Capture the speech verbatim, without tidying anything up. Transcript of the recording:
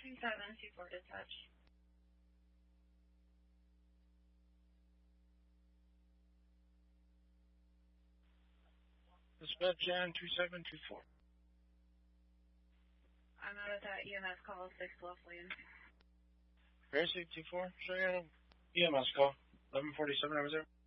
two seven two four dispatch. Dispatch Jan two seven two four. I'm out of that E M S call, six Lafayette. Air safety four, show you E M S call, eleven forty-seven over there.